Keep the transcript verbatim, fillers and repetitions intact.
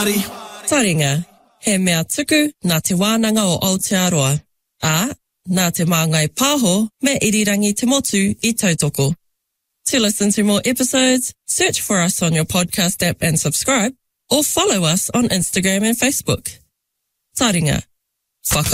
party. Taringa, he mea tuku nā te wānanga o Aotearoa. A, nā te māngai pāho me irirangi te motu I tautoko. To listen to more episodes, search for us on your podcast app and subscribe, or follow us on Instagram and Facebook. Taringa. Whaka